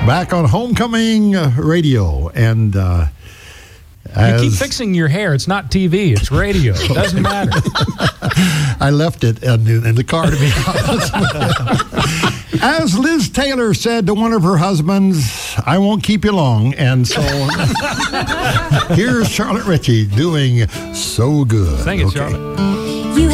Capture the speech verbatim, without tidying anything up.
back on Homecoming Radio. And uh, as you keep fixing your hair. It's not T V. It's radio. It doesn't matter. I left it in, in the car, to be honest. As Liz Taylor said to one of her husbands, I won't keep you long. And so here's Charlotte Ritchie doing So Good. Thank you, okay. Charlotte.